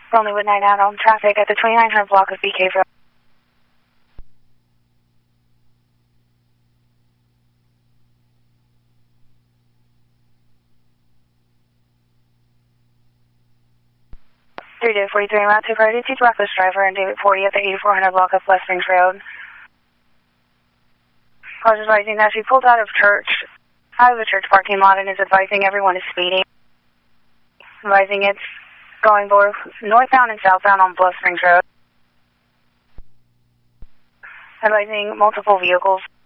Rollywood 9 out on traffic at the 2900 block of BK Road. David 43 route 2 priority 2 reckless driver and David 40 at the 8400 block of West Springs Road. Cause is advising that she pulled out of the church parking lot and is advising everyone is speeding. Advising it's going both northbound and southbound on Bluff Springs Road. Advising multiple vehicles.